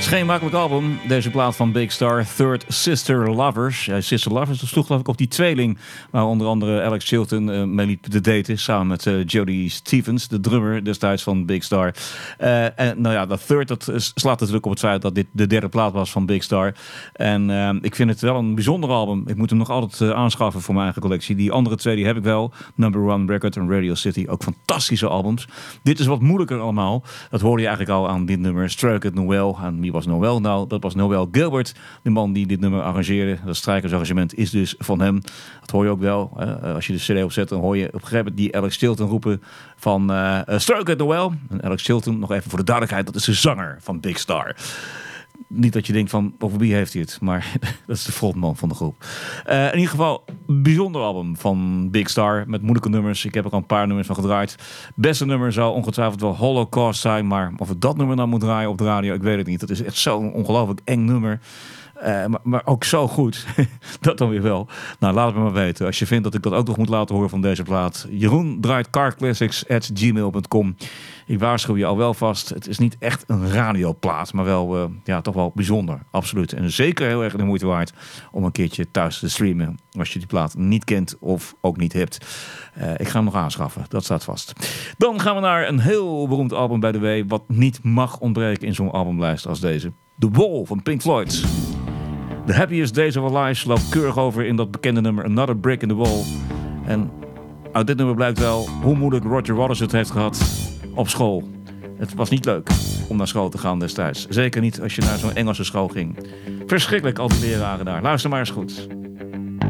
is geen makkelijk album, deze plaat van Big Star, Third Sister Lovers. Ja, Sister Lovers, dat sloeg geloof ik op die tweeling waar onder andere Alex Chilton mee liep te daten, samen met Jody Stevens, de drummer destijds van Big Star. En nou ja, dat Third, dat slaat natuurlijk op het feit dat dit de derde plaat was van Big Star. En ik vind het wel een bijzonder album. Ik moet hem nog altijd aanschaffen voor mijn eigen collectie. Die andere twee die heb ik wel. Number One Record en Radio City, ook fantastische albums. Dit is wat moeilijker allemaal. Dat hoorde je eigenlijk al aan dit nummer, Stroke It Noel. En wie was Noel nou? Dat was Noel Gilbert, de man die dit nummer arrangeerde. Dat strijkersarrangement is dus van hem. Dat hoor je ook wel. Als je de CD opzet, dan hoor je op een gegeven moment die Alex Chilton roepen van Stroke It Noel. En Alex Chilton, nog even voor de duidelijkheid, dat is de zanger van Big Star. Niet dat je denkt van, over wie heeft hij het? Maar dat is de frontman van de groep. In ieder geval, een bijzonder album van Big Star. Met moeilijke nummers. Ik heb er al een paar nummers van gedraaid. Beste nummer zou ongetwijfeld wel Holocaust zijn. Maar of ik dat nummer nou moet draaien op de radio, ik weet het niet. Dat is echt zo'n ongelooflijk eng nummer. Maar ook zo goed. Dat dan weer wel. Nou, laat het me maar weten. Als je vindt dat ik dat ook nog moet laten horen van deze plaat. Jeroen draait carclassics@gmail.com. Ik waarschuw je al wel vast. Het is niet echt een radioplaat. Maar wel, toch wel bijzonder. Absoluut. En zeker heel erg de moeite waard om een keertje thuis te streamen. Als je die plaat niet kent of ook niet hebt. Ik ga hem nog aanschaffen. Dat staat vast. Dan gaan we naar een heel beroemd album bij de W. Wat niet mag ontbreken in zo'n albumlijst als deze. The Wall van Pink Floyd. The Happiest Days of Our Lives loopt keurig over in dat bekende nummer Another Brick in the Wall. En uit dit nummer blijkt wel hoe moeilijk Roger Waters het heeft gehad op school. Het was niet leuk om naar school te gaan destijds. Zeker niet als je naar zo'n Engelse school ging. Verschrikkelijk al die leraren daar. Luister maar eens goed.